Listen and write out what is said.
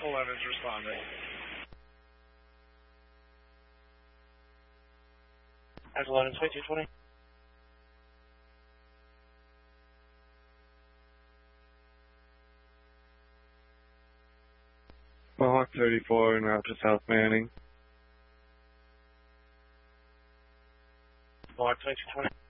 11's responding. As 11, 2220. Mohawk 34 en route to South Manning. Mohawk 2220.